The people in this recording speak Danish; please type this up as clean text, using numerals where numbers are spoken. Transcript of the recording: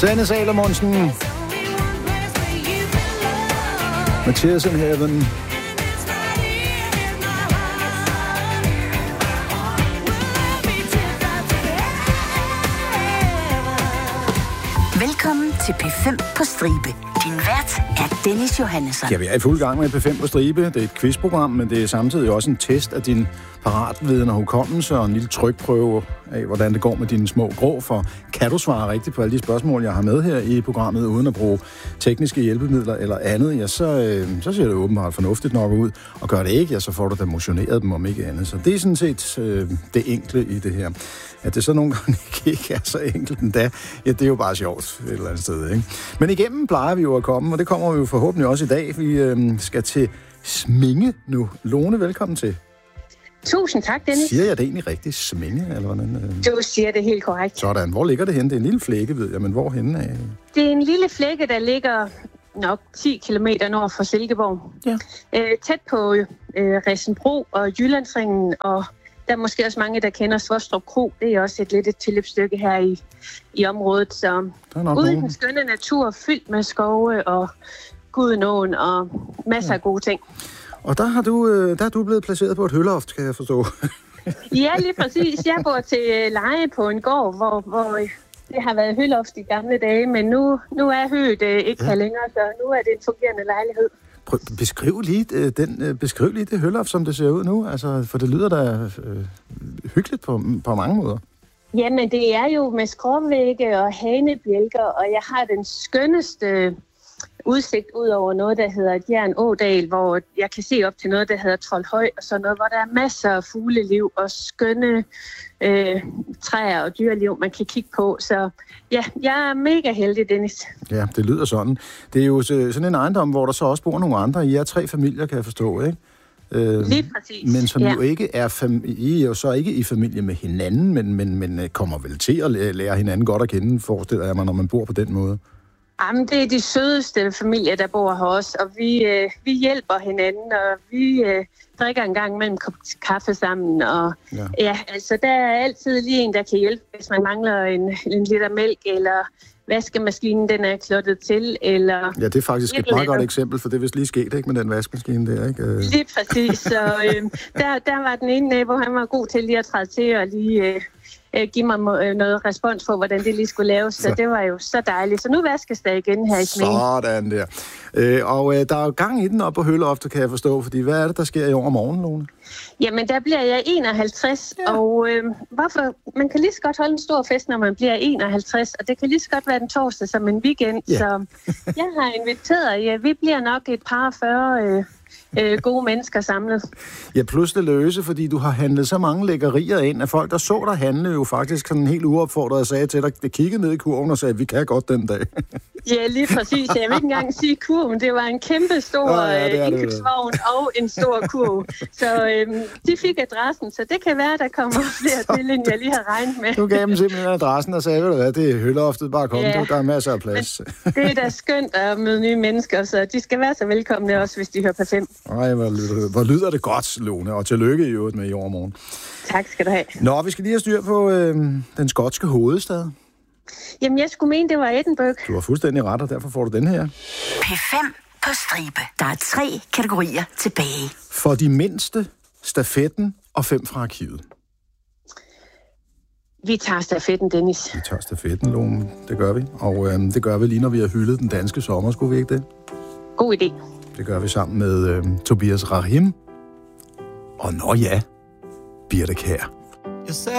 Sanne Salomonsen. Tears in Heaven. Velkommen til P5 på Stribe. Din vært er Dennis Johannesson. Ja, vi er i fuld gang med P5 på Stribe. Det er et quizprogram, men det er samtidig også en test af din paratviden og hukommelse og en lille trykprøve af, hvordan det går med dine små grå. For kan du svare rigtigt på alle de spørgsmål, jeg har med her i programmet, uden at bruge tekniske hjælpemidler eller andet, ja, så ser det åbenbart fornuftigt nok ud. Og gør det ikke, ja, så får du da motioneret dem om ikke andet. Så det er sådan set det enkle i det her. At det så nogle gange ikke er så enkelt endda, ja, det er jo bare sjovt et eller andet sted, ikke? Men igennem plejer vi jo at komme, og det kommer vi jo forhåbentlig også i dag. Vi skal til Sminge nu. Lone, velkommen til. Tusind tak, Dennis. Siger jeg det egentlig rigtigt? Sminge, eller hvordan? Du siger det helt korrekt. Sådan. Hvor ligger det henne? Det er en lille flække, ved jeg, men hvor henne er? Det er en lille flække, der ligger nok 10 kilometer nord for Silkeborg. Ja. Tæt på Resenbro og Jyllandsringen, og der er måske også mange, der kender Svostrup Kro. Det er også et lidt tilløbsstykke her i området. Så ude i den skønne natur, fyldt med skove og Gudenåen og masser af gode ting. Og der er du blevet placeret på et hølloft, kan jeg forstå. Ja, lige præcis. Jeg bor til leje på en gård, hvor det har været hølloft i gamle dage, men nu er høet ikke her længere, så nu er det en fungerende lejlighed. Beskriv lige det hølloft, som det ser ud nu, altså, for det lyder da hyggeligt på mange måder. Jamen, det er jo med skråvægge og hanebjælker, og jeg har den skønneste udsigt ud over noget, der hedder Gjern Ådal, hvor jeg kan se op til noget, der hedder Troldhøj, og sådan noget, hvor der er masser af fugleliv og skønne træer og dyreliv, man kan kigge på. Så ja, jeg er mega heldig, Dennis. Ja, det lyder sådan. Det er jo sådan en ejendom, hvor der så også bor nogle andre. I er 3 familier, kan jeg forstå, ikke? Lige præcis. Men som jo ikke er I er jo så ikke i familie med hinanden, men kommer vel til at lære hinanden godt at kende, forestiller jeg mig, når man bor på den måde. Jamen, det er de sødeste familier, der bor her også, og vi hjælper hinanden, og vi drikker en gang mellem kop kaffe sammen, og ja, altså der er altid lige en, der kan hjælpe, hvis man mangler en liter mælk, eller vaskemaskinen, den er klottet til, eller... Ja, det er faktisk et meget godt eksempel, for det er vist lige sket, ikke, med den vaskemaskine der, ikke? Lige præcis, så der var den ene nabo, han var god til lige at træde til, og lige... give mig noget respons på, hvordan det lige skulle laves. Så det var jo så dejligt. Så nu vaskes der igen her i Sminge. Sådan der. Og der er jo gang i den op på hølleoftet, kan jeg forstå. Fordi hvad er det, der sker i morgen, Lone? Jamen, der bliver jeg 51, og hvorfor? Man kan lige så godt holde en stor fest, når man bliver 51, og det kan lige så godt være den torsdag som en weekend. Så jeg har inviteret, vi bliver nok et par 40 gode mennesker samlet. Ja, plus det løse, fordi du har handlet så mange lækkerier ind, at folk, der så dig handle, jo faktisk sådan helt uopfordret og sagde til dig, det kiggede ned i kurven og sagde, vi kan godt den dag. Ja, lige præcis. Jeg vil ikke engang sige kurven. Det var en kæmpe stor indkøbsvogn og en stor kurv. Så de fik adressen, så det kan være, der kommer flere til, end jeg lige har regnet med. Du gav dem simpelthen adressen og sagde, ved du hvad, det er hølleoftet, bare kom, der er masser af plads. Men det er da skønt at møde nye mennesker, så de skal være så velkomne også, hvis de hører P5. Ej, hvor lyder det godt, Lone, og tillykke i øvrigt med i overmorgen. Tak skal du have. Nå, vi skal lige have styr på den skotske hovedstad. Jamen, jeg skulle mene, det var Edinburgh. Du har fuldstændig ret, og derfor får du den her. P5 på Stribe. Der er 3 kategorier tilbage. For de mindste, stafetten og 5 fra arkivet. Vi tager stafetten, Dennis. Vi tager stafetten, Lone. Det gør vi. Og det gør vi lige, når vi har hyldet den danske sommer. Skulle vi ikke det? God idé. Det gør vi sammen med Tobias Rahim. Og Birthe Kjær.